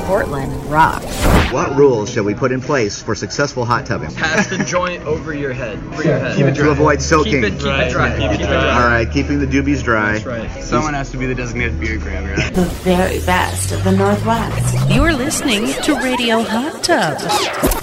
Portland rocks. What rules shall we put in place for successful hot tubbing? Pass the joint over your head. Keep it to avoid soaking. Keep it dry. Keep it dry. All right, keeping the doobies dry. That's right. Someone has to be the designated beer grabber. The very best of the Northwest. You're listening to Radio Hot Tub.